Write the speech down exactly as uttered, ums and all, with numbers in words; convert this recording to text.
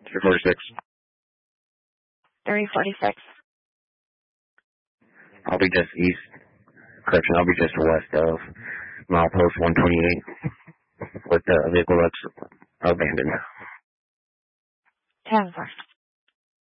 three forty-six. three forty-six. I'll be just east. Correction, I'll be just west of milepost one twenty-eight with the vehicle that's abandoned. ten four.